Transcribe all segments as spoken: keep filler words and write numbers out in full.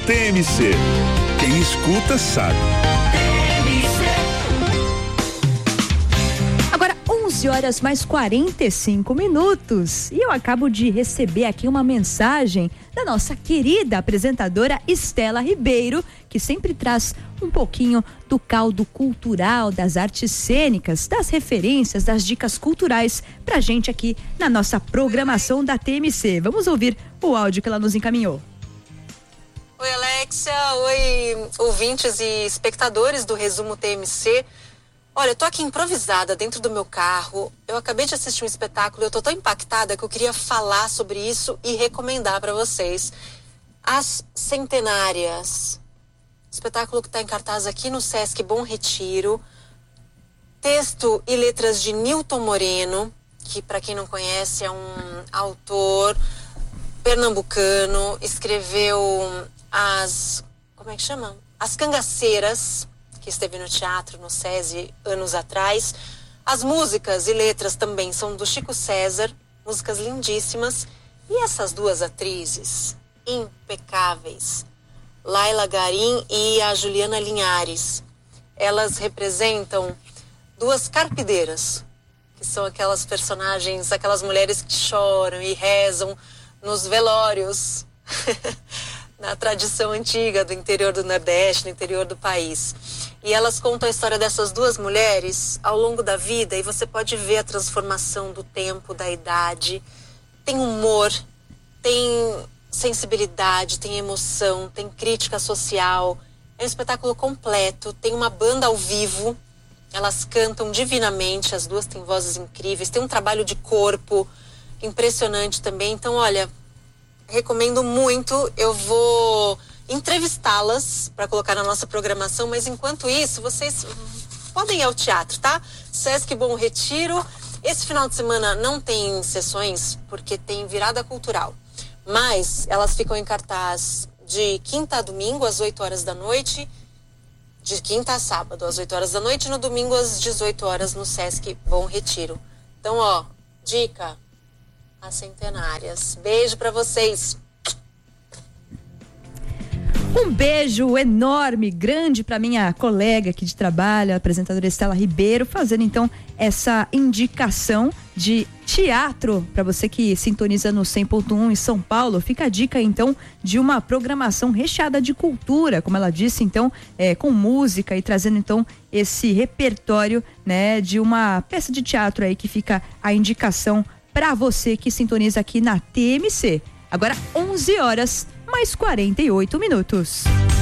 T M C. Quem escuta sabe. Agora onze horas mais quarenta e cinco minutos e eu acabo de receber aqui uma mensagem da nossa querida apresentadora Estela Ribeiro, que sempre traz um pouquinho do caldo cultural, das artes cênicas, das referências, das dicas culturais pra gente aqui na nossa programação da T M C. Vamos ouvir o áudio que ela nos encaminhou. Oi, Alexia. Oi, ouvintes e espectadores do Resumo T M C. Olha, eu tô aqui improvisada dentro do meu carro. Eu acabei de assistir um espetáculo e eu tô tão impactada que eu queria falar sobre isso e recomendar para vocês. As Centenárias. Espetáculo que está em cartaz aqui no Sesc Bom Retiro. Texto e letras de Nilton Moreno, que para quem não conhece é um autor pernambucano, escreveu as, como é que chama? As Cangaceiras, que esteve no teatro, no SESI, anos atrás. As músicas e letras também são do Chico César, músicas lindíssimas. E essas duas atrizes, impecáveis, Laila Garim e a Juliana Linhares, elas representam duas carpideiras, que são aquelas personagens, aquelas mulheres que choram e rezam nos velórios, na tradição antiga do interior do Nordeste, no interior do país. E elas contam a história dessas duas mulheres ao longo da vida e você pode ver a transformação do tempo, da idade. Tem humor, tem sensibilidade, tem emoção, tem crítica social. É um espetáculo completo, tem uma banda ao vivo, elas cantam divinamente, as duas têm vozes incríveis, tem um trabalho de corpo impressionante também. Então, olha, recomendo muito. Eu vou entrevistá-las para colocar na nossa programação, mas enquanto isso, vocês podem ir ao teatro, tá? Sesc Bom Retiro. Esse final de semana não tem sessões, porque tem virada cultural. Mas elas ficam em cartaz de quinta a domingo, às oito horas da noite. De quinta a sábado, às oito horas da noite. E no domingo, às dezoito horas, no Sesc Bom Retiro. Então, ó, dica: As Centenárias. Beijo pra vocês. Um beijo enorme, grande para minha colega aqui de trabalho, a apresentadora Estela Ribeiro, fazendo então essa indicação de teatro para você que sintoniza no cem ponto um em São Paulo. Fica a dica então de uma programação recheada de cultura, como ela disse, então, é, com música e trazendo então esse repertório, né, de uma peça de teatro aí que fica a indicação para você que sintoniza aqui na T M C. Agora onze horas mais quarenta e oito minutos.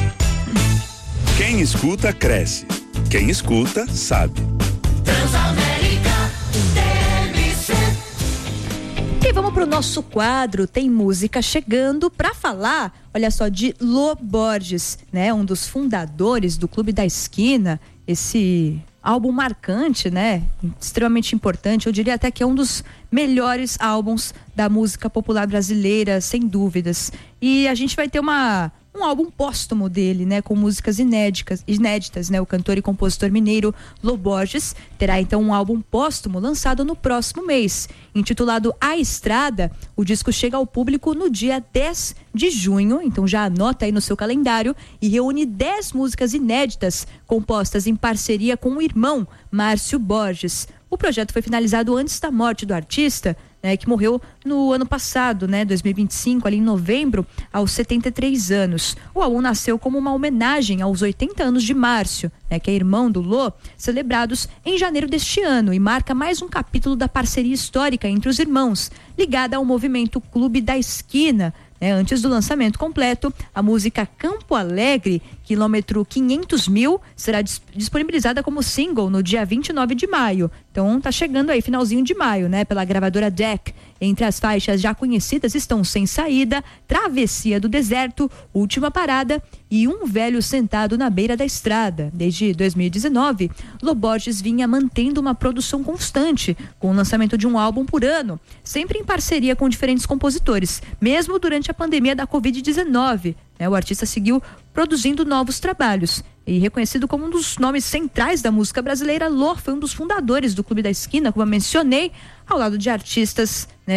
Quem escuta cresce. Quem escuta sabe. Transamérica T M C. E vamos pro nosso quadro Tem Música Chegando para falar, olha só, de Lô Borges, né? Um dos fundadores do Clube da Esquina, esse álbum marcante, né? Extremamente importante, eu diria até que é um dos melhores álbuns da música popular brasileira, sem dúvidas. E a gente vai ter uma um álbum póstumo dele, né, com músicas inéditas, inéditas, né? O cantor e compositor mineiro Lô Borges terá então um álbum póstumo lançado no próximo mês, intitulado A Estrada. O disco chega ao público no dia dez de junho, então já anota aí no seu calendário, e reúne dez músicas inéditas compostas em parceria com o irmão Márcio Borges. O projeto foi finalizado antes da morte do artista, né, que morreu no ano passado, né, dois mil e vinte e cinco, ali em novembro, aos setenta e três anos. O álbum nasceu como uma homenagem aos oitenta anos de Márcio, né, que é irmão do Lô, celebrados em janeiro deste ano, e marca mais um capítulo da parceria histórica entre os irmãos, ligada ao movimento Clube da Esquina. É, antes do lançamento completo, a música Campo Alegre, quilômetro quinhentos mil, será dis- disponibilizada como single no dia vinte e nove de maio. Então tá chegando aí, finalzinho de maio, né? Pela gravadora D E C. Entre as faixas já conhecidas estão Sem Saída, Travessia do Deserto, Última Parada e Um Velho Sentado na Beira da Estrada. Desde dois mil e dezenove, Lô Borges vinha mantendo uma produção constante, com o lançamento de um álbum por ano, sempre em parceria com diferentes compositores, mesmo durante a pandemia da covid dezenove. Né? O artista seguiu produzindo novos trabalhos. E reconhecido como um dos nomes centrais da música brasileira, Lô foi um dos fundadores do Clube da Esquina, como eu mencionei, ao lado de artistas, né,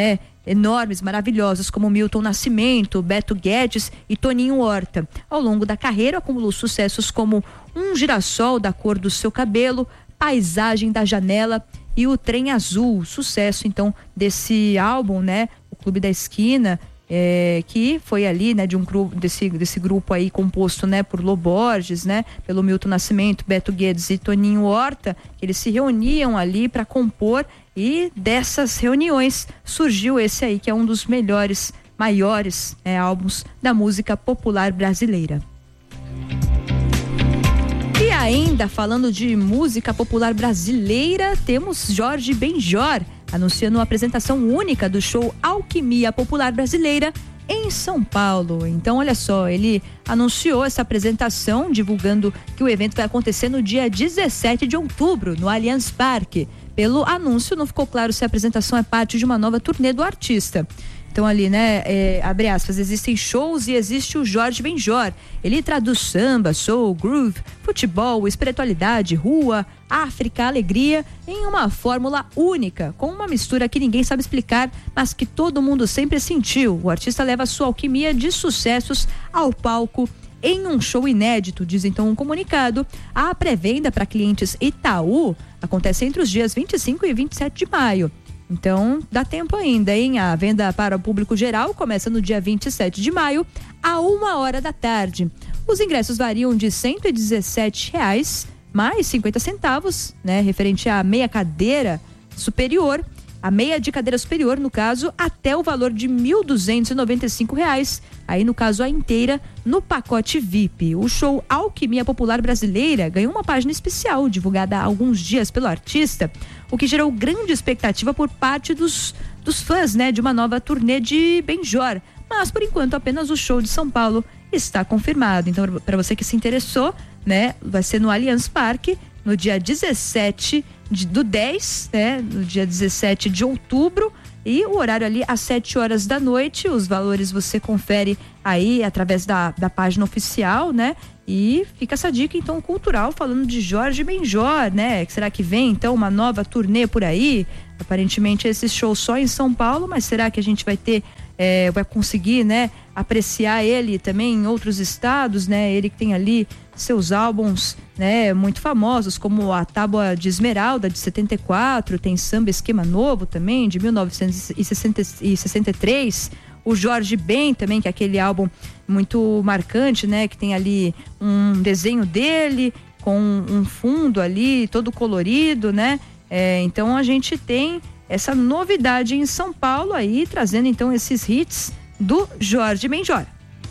enormes, maravilhosos, como Milton Nascimento, Beto Guedes e Toninho Horta. Ao longo da carreira, acumulou sucessos como Um Girassol da Cor do Seu Cabelo, Paisagem da Janela e O Trem Azul. Sucesso, então, desse álbum, né? O Clube da Esquina, é, que foi ali, né, de um grupo, desse, desse grupo aí composto, né, por Lô Borges, né, pelo Milton Nascimento, Beto Guedes e Toninho Horta, eles se reuniam ali para compor, e dessas reuniões surgiu esse aí, que é um dos melhores, maiores, né, álbuns da música popular brasileira. E ainda falando de música popular brasileira, temos Jorge Benjor anunciando uma apresentação única do show Alquimia Popular Brasileira em São Paulo. Então, olha só, ele anunciou essa apresentação, divulgando que o evento vai acontecer no dia dezessete de outubro, no Allianz Parque. Pelo anúncio, não ficou claro se a apresentação é parte de uma nova turnê do artista. Então ali, né, é, abre aspas, existem shows e existe o Jorge Benjor. Ele traduz samba, soul, groove, futebol, espiritualidade, rua, África, alegria em uma fórmula única, com uma mistura que ninguém sabe explicar, mas que todo mundo sempre sentiu. O artista leva sua alquimia de sucessos ao palco em um show inédito, diz então um comunicado. A pré-venda para clientes Itaú acontece entre os dias vinte e cinco e vinte e sete de maio. Então, dá tempo ainda, hein? A venda para o público geral começa no dia vinte e sete de maio, a uma hora da tarde. Os ingressos variam de cento e dezessete reais mais cinquenta centavos, né? Referente à meia cadeira superior, a meia de cadeira superior, no caso, até o valor de mil duzentos e noventa e cinco reais. Aí, no caso, a inteira no pacote V I P. O show Alquimia Popular Brasileira ganhou uma página especial, divulgada há alguns dias pelo artista, o que gerou grande expectativa por parte dos, dos fãs, né, de uma nova turnê de Benjor. Mas, por enquanto, apenas o show de São Paulo está confirmado. Então, para você que se interessou, né, vai ser no Allianz Parque, no dia dezessete de, do dez, né, no dia dezessete de outubro, e o horário ali às sete horas da noite. Os valores você confere aí através da, da página oficial, né? E fica essa dica, então, cultural, falando de Jorge Benjor, né? Será que vem, então, uma nova turnê por aí? Aparentemente, esse show só em São Paulo, mas será que a gente vai ter, é, vai conseguir, né, apreciar ele também em outros estados, né? Ele que tem ali seus álbuns, né, muito famosos, como a Tábua de Esmeralda, de setenta e quatro, tem Samba Esquema Novo também, de mil novecentos e sessenta e três, o Jorge Ben também, que é aquele álbum muito marcante, né, que tem ali um desenho dele com um fundo ali todo colorido, né? É, então a gente tem essa novidade em São Paulo aí, trazendo então esses hits do Jorge Benjor.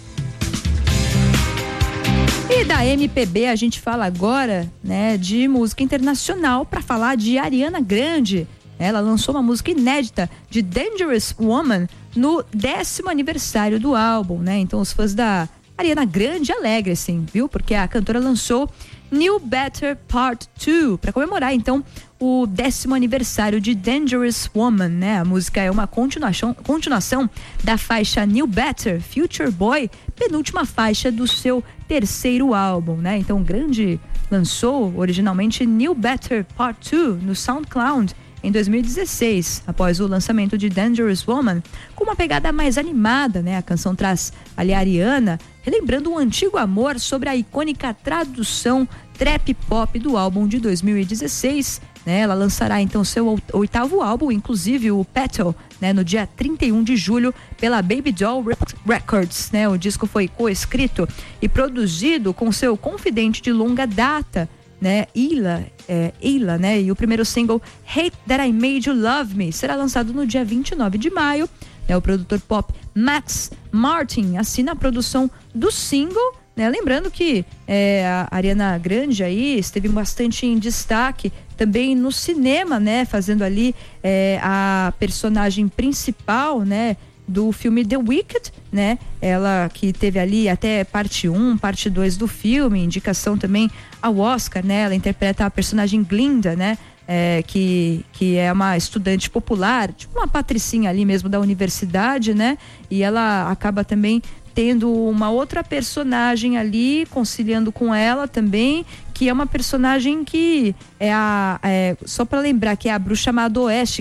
E da M P B a gente fala agora, né, de música internacional, para falar de Ariana Grande. Ela lançou uma música inédita de Dangerous Woman no décimo aniversário do álbum, né? Então os fãs da Ariana Grande alegram-se, viu? Porque a cantora lançou New Better Part dois para comemorar então o décimo aniversário de Dangerous Woman, né? A música é uma continuação, continuação da faixa New Better, Future Boy, penúltima faixa do seu terceiro álbum, né? Então o Grande lançou originalmente New Better Part dois no SoundCloud em dois mil e dezesseis, após o lançamento de Dangerous Woman, com uma pegada mais animada, né? A canção traz ali a Ariana relembrando um antigo amor sobre a icônica tradução trap pop do álbum de dois mil e dezesseis, né? Ela lançará então seu oitavo álbum, inclusive o Petal, né, no dia trinta e um de julho pela Baby Doll Records, né? O disco foi coescrito e produzido com seu confidente de longa data, né, Ila, é, Ila, né? E o primeiro single, Hate That I Made You Love Me, será lançado no dia vinte e nove de maio. Né, o produtor pop Max Martin assina a produção do single, né? Lembrando que é, a Ariana Grande aí esteve bastante em destaque também no cinema, né? Fazendo ali é, a personagem principal, né, do filme The Wicked, né? Ela que teve ali até parte um, parte dois do filme, indicação também ao Oscar, né? Ela interpreta a personagem Glinda, né? É, que, que é uma estudante popular, tipo uma patricinha ali mesmo da universidade, né? E ela acaba também tendo uma outra personagem ali, conciliando com ela também, que é uma personagem que é a, é, só para lembrar, que é a bruxa má do oeste, que é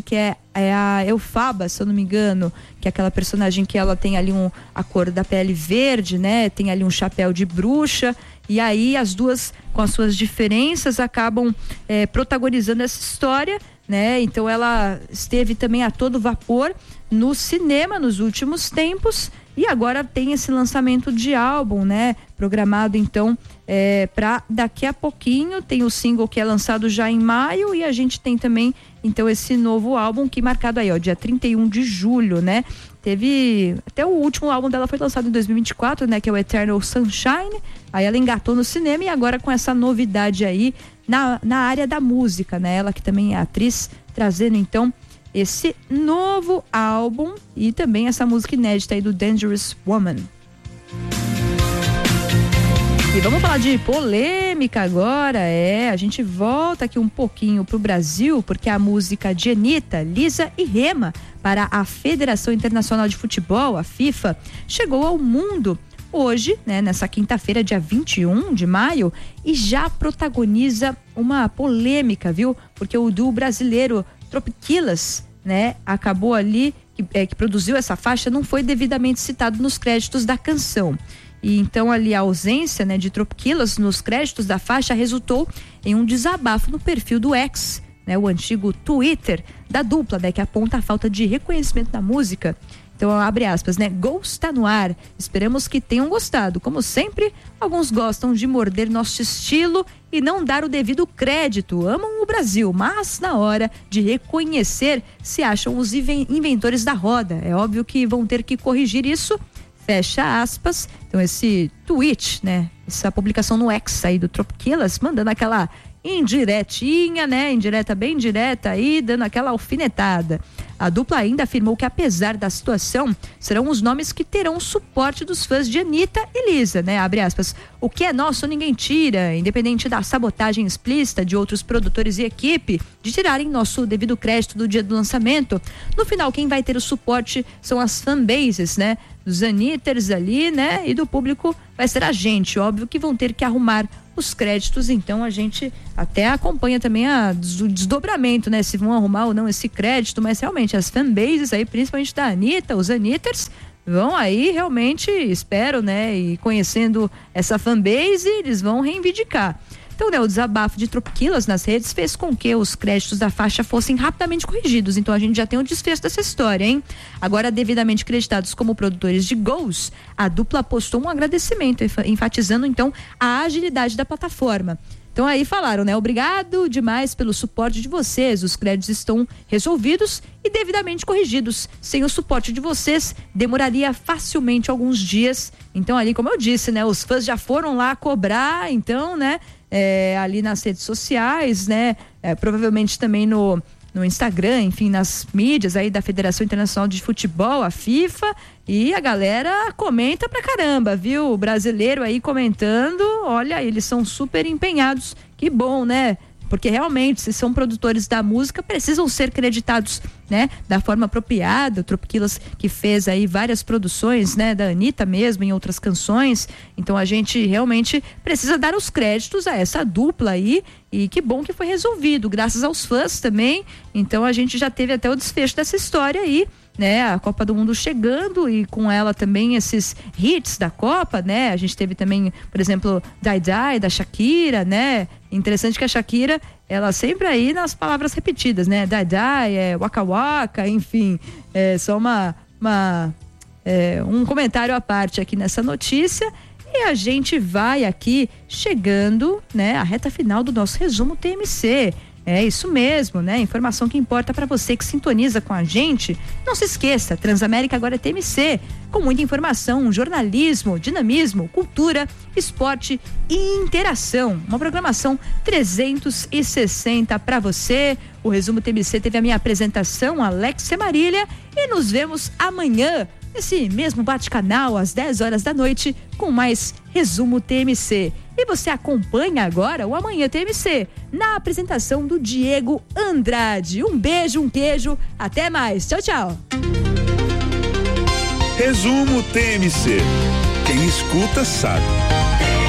é a Elphaba, se eu não me engano, que é aquela personagem que ela tem ali um, a cor da pele verde, né? Tem ali um chapéu de bruxa, e aí as duas, com as suas diferenças, acabam é, protagonizando essa história, né? Então ela esteve também a todo vapor no cinema nos últimos tempos, e agora tem esse lançamento de álbum, né? Programado então é, para daqui a pouquinho. Tem o single que é lançado já em maio, e a gente tem também então esse novo álbum que marcado aí, ó, dia trinta e um de julho, né? Teve até o último álbum dela foi lançado em dois mil e vinte e quatro, né? Que é o Eternal Sunshine. Aí ela engatou no cinema, e agora com essa novidade aí na, na área da música, né? Ela que também é atriz, trazendo então esse novo álbum e também essa música inédita aí do Dangerous Woman. E vamos falar de polêmica agora, é, a gente volta aqui um pouquinho pro Brasil, porque a música de Anitta, Lisa e Rema para a Federação Internacional de Futebol, a FIFA, chegou ao mundo hoje, né, nessa quinta-feira, dia vinte e um de maio, e já protagoniza uma polêmica, viu? Porque o duo brasileiro Tropicquilas, né, acabou ali, que, é, que produziu essa faixa, não foi devidamente citado nos créditos da canção. E então ali a ausência, né, de Tropicquilas nos créditos da faixa resultou em um desabafo no perfil do X, né, o antigo Twitter da dupla, né, que aponta a falta de reconhecimento da música. Então, abre aspas, né? Ghost está no ar. Esperamos que tenham gostado. Como sempre, alguns gostam de morder nosso estilo e não dar o devido crédito. Amam o Brasil, mas na hora de reconhecer, se acham os inventores da roda. É óbvio que vão ter que corrigir isso. Fecha aspas. Então, esse tweet, né? Essa publicação no X aí do Tropicquilas, mandando aquela indiretinha, né? Indireta bem direta aí, dando aquela alfinetada. A dupla ainda afirmou que, apesar da situação, serão os nomes que terão o suporte dos fãs de Anitta e Lisa, né? Abre aspas. O que é nosso ninguém tira, independente da sabotagem explícita de outros produtores e equipe, de tirarem nosso devido crédito do dia do lançamento. No final, quem vai ter o suporte são as fanbases, né? Dos Anitters ali, né? E do público vai ser a gente. Óbvio que vão ter que arrumar os créditos, então a gente até acompanha também a, o desdobramento, né? Se vão arrumar ou não esse crédito, mas realmente as fanbases aí, principalmente da Anitta, os Anitters, vão aí realmente, espero, né? E conhecendo essa fanbase, eles vão reivindicar. Então, né, o desabafo de Tropicquilas nas redes fez com que os créditos da faixa fossem rapidamente corrigidos. Então, a gente já tem um desfecho dessa história, hein? Agora, devidamente creditados como produtores de Ghost, a dupla postou um agradecimento, enfatizando, então, a agilidade da plataforma. Então, aí falaram, né? Obrigado demais pelo suporte de vocês. Os créditos estão resolvidos e devidamente corrigidos. Sem o suporte de vocês, demoraria facilmente alguns dias. Então, ali, como eu disse, né? Os fãs já foram lá cobrar, então, né? É, ali nas redes sociais, né? É, provavelmente também no, no Instagram, enfim, nas mídias aí da Federação Internacional de Futebol, a FIFA, e a galera comenta pra caramba, viu? O brasileiro aí comentando, olha, eles são super empenhados, que bom, né? Porque realmente, se são produtores da música, precisam ser creditados, né? Da forma apropriada. O Tropicquilas que fez aí várias produções, né? Da Anitta mesmo, em outras canções. Então a gente realmente precisa dar os créditos a essa dupla aí. E que bom que foi resolvido, graças aos fãs também. Então a gente já teve até o desfecho dessa história aí, né? A Copa do Mundo chegando e com ela também esses hits da Copa, né? A gente teve também, por exemplo, Die Die da Shakira, né? Interessante que a Shakira, ela sempre aí nas palavras repetidas, né? Die Die, é, Waka Waka, enfim, é só uma, uma é, um comentário à parte aqui nessa notícia. E a gente vai aqui chegando, né? A reta final do nosso resumo T M C. É isso mesmo, né? Informação que importa para você que sintoniza com a gente. Não se esqueça, Transamérica agora é T M C, com muita informação, jornalismo, dinamismo, cultura, esporte e interação. Uma programação trezentos e sessenta para você. O resumo T M C teve a minha apresentação, Alexia Marília, e nos vemos amanhã nesse mesmo bate-canal às dez horas da noite com mais resumo T M C. E você acompanha agora o Amanhã T M C, na apresentação do Diego Andrade. Um beijo, um queijo, até mais. Tchau, tchau. Resumo T M C. Quem escuta sabe.